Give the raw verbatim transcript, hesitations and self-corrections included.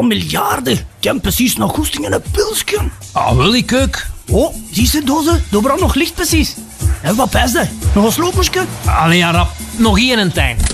Oh, miljarden. Ik heb precies nog goesting in een pilsje. Ah, wil ik ook. Oh, zie je dozen? De brand nog licht precies. En wat is dat? Nog een sloopmoesje? Allee, ja, rap. Nog één en tijn.